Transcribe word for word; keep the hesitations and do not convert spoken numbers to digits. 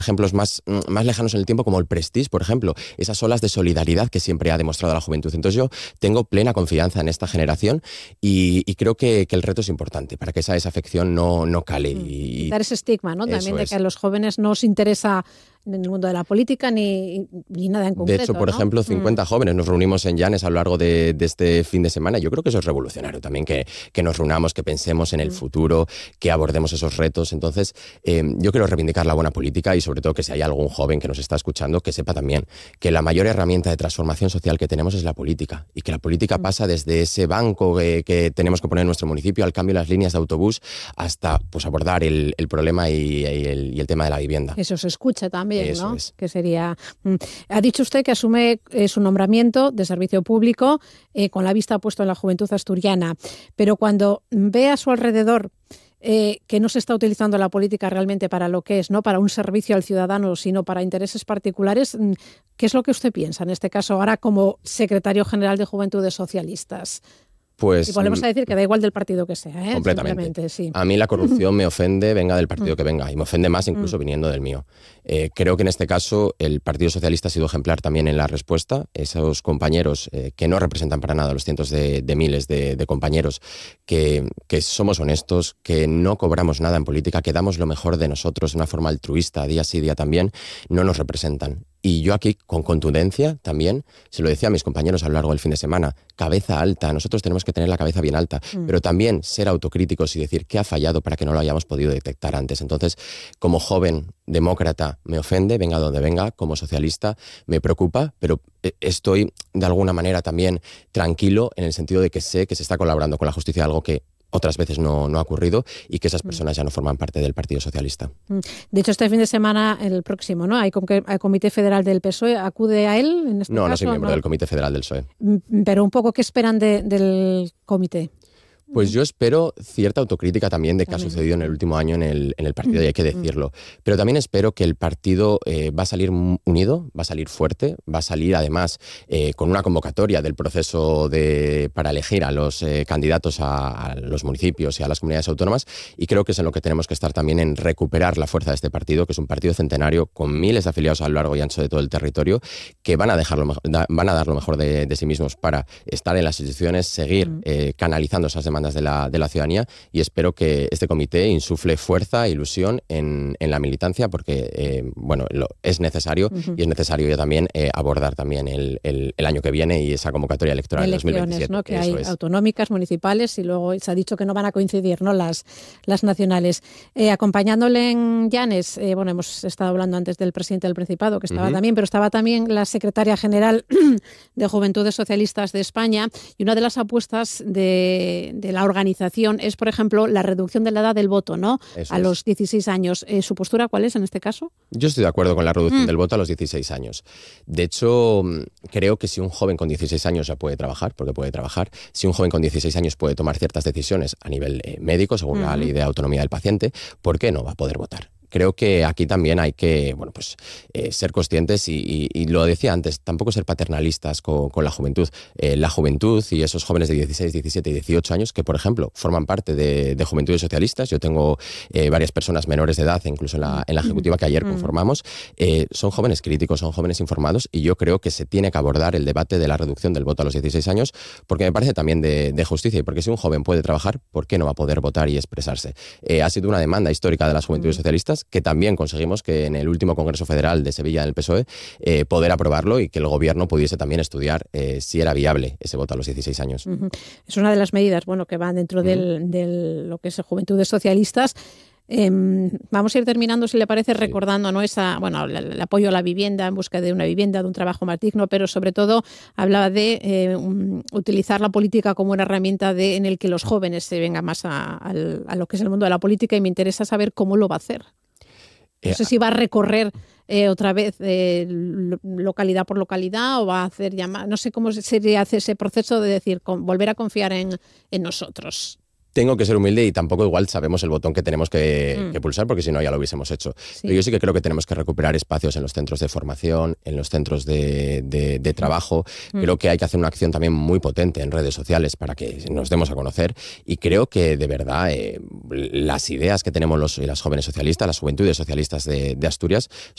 ejemplos más, más lejanos en el tiempo, como el Prestige, por ejemplo, esas olas de solidaridad que siempre ha demostrado la juventud. Entonces yo tengo plena confianza en esta generación y, y creo que, que el reto es importante para que esa desafección no, no cale. Y, Quitar ese estigma, ¿no? También de es. que a los jóvenes no os interesa en el mundo de la política ni, ni nada en concreto. De hecho, por ¿no? ejemplo, cincuenta mm. jóvenes nos reunimos en Llanes a lo largo de, de este fin de semana. Yo creo que eso es revolucionario también, que, que nos reunamos, que pensemos en el mm. futuro, que abordemos esos retos. Entonces, eh, yo quiero reivindicar la buena política y sobre todo que si hay algún joven que nos está escuchando, que sepa también que la mayor herramienta de transformación social que tenemos es la política y que la política mm. pasa desde ese banco que, que tenemos que poner en nuestro municipio al cambio de las líneas de autobús hasta pues, abordar el, el problema y, y, el, y el tema de la vivienda. Eso se escucha también, eso ¿no? Es. Que sería... Ha dicho usted que asume eh, su nombramiento de servicio público eh, con la vista puesta en la juventud asturiana, pero cuando ve a su alrededor eh, que no se está utilizando la política realmente para lo que es, no para un servicio al ciudadano, sino para intereses particulares, ¿qué es lo que usted piensa en este caso ahora como secretario general de Juventudes Socialistas? Pues, y volvemos a decir que da igual del partido que sea, ¿eh? Completamente. Sí. A mí la corrupción me ofende, venga del partido que venga, y me ofende más incluso viniendo del mío. Eh, creo que en este caso el Partido Socialista ha sido ejemplar también en la respuesta. Esos compañeros eh, que no representan para nada los cientos de, de miles de, de compañeros que, que somos honestos, que no cobramos nada en política, que damos lo mejor de nosotros de una forma altruista día sí día también, no nos representan. Y yo aquí, con contundencia también, se lo decía a mis compañeros a lo largo del fin de semana, cabeza alta, nosotros tenemos que tener la cabeza bien alta, mm. pero también ser autocríticos y decir qué ha fallado para que no lo hayamos podido detectar antes. Entonces, como joven demócrata me ofende, venga donde venga, como socialista me preocupa, pero estoy de alguna manera también tranquilo en el sentido de que sé que se está colaborando con la justicia, algo que otras veces no, no ha ocurrido y que esas personas ya no forman parte del Partido Socialista. De hecho, este fin de semana, el próximo, ¿no? Hay el Comité Federal del P S O E, ¿acude a él en este no, caso? No, no soy miembro ¿no? del Comité Federal del P S O E. Pero un poco, ¿qué esperan de, del comité? Pues yo espero cierta autocrítica también de qué ha sucedido en el último año en el, en el partido, y hay que decirlo. Pero también espero que el partido eh, va a salir unido, va a salir fuerte, va a salir además eh, con una convocatoria del proceso de, para elegir a los eh, candidatos a, a los municipios y a las comunidades autónomas, y creo que es en lo que tenemos que estar también, en recuperar la fuerza de este partido, que es un partido centenario con miles de afiliados a lo largo y ancho de todo el territorio, que van a, dejarlo, van a dar lo mejor de, de sí mismos para estar en las instituciones, seguir eh, canalizando esas demandas De la, de la ciudadanía, y espero que este comité insufle fuerza e ilusión en, en la militancia, porque eh, bueno, lo, es necesario uh-huh. y es necesario ya también eh, abordar también el, el, el año que viene y esa convocatoria electoral de dos mil veintisiete. ¿No? Que hay es. autonómicas, municipales, y luego se ha dicho que no van a coincidir, ¿no? las, las nacionales. Eh, acompañándole en Llanes, eh, bueno, hemos estado hablando antes del presidente del Principado, que estaba uh-huh. también, pero estaba también la secretaria general de Juventudes Socialistas de España, y una de las apuestas de, de la organización es, por ejemplo, la reducción de la edad del voto, ¿no? Eso a es. los dieciséis años. Eh, ¿Su postura cuál es en este caso? Yo estoy de acuerdo con la reducción mm. del voto a los dieciséis años. De hecho, creo que si un joven con dieciséis años ya puede trabajar, porque puede trabajar, si un joven con dieciséis años puede tomar ciertas decisiones a nivel eh, médico, según mm. la ley de autonomía del paciente, ¿por qué no va a poder votar? Creo que aquí también hay que bueno, pues, eh, ser conscientes y, y, y lo decía antes, tampoco ser paternalistas con, con la juventud. Eh, la juventud y esos jóvenes de dieciséis, diecisiete y dieciocho años que, por ejemplo, forman parte de, de Juventudes Socialistas, yo tengo eh, varias personas menores de edad, incluso en la, en la ejecutiva que ayer conformamos, eh, son jóvenes críticos, son jóvenes informados, y yo creo que se tiene que abordar el debate de la reducción del voto a los dieciséis años, porque me parece también de, de justicia, y porque si un joven puede trabajar, ¿por qué no va a poder votar y expresarse? Eh, ha sido una demanda histórica de las Juventudes Socialistas, que también conseguimos que en el último Congreso Federal de Sevilla, en el P S O E, eh, poder aprobarlo y que el gobierno pudiese también estudiar eh, si era viable ese voto a los dieciséis años. Uh-huh. Es una de las medidas, bueno, que van dentro uh-huh. del, del lo que es Juventudes Socialistas. Eh, vamos a ir terminando, si le parece, recordando, ¿no? esa, bueno, el, el apoyo a la vivienda, en busca de una vivienda, de un trabajo más digno, pero sobre todo hablaba de eh, um, utilizar la política como una herramienta de, en el que los jóvenes se vengan más a, a, a lo que es el mundo de la política, y me interesa saber cómo lo va a hacer. No sé si va a recorrer eh, otra vez eh, localidad por localidad, o va a hacer llamar, no sé cómo sería hacer ese proceso de decir, con, volver a confiar en, en nosotros. Tengo que ser humilde, y tampoco igual sabemos el botón que tenemos que, mm. que pulsar, porque si no ya lo hubiésemos hecho. Sí. Pero yo sí que creo que tenemos que recuperar espacios en los centros de formación, en los centros de, de, de trabajo. Mm. Creo que hay que hacer una acción también muy potente en redes sociales para que nos demos a conocer, y creo que de verdad eh, las ideas que tenemos los, las jóvenes socialistas, las juventudes socialistas de, de Asturias,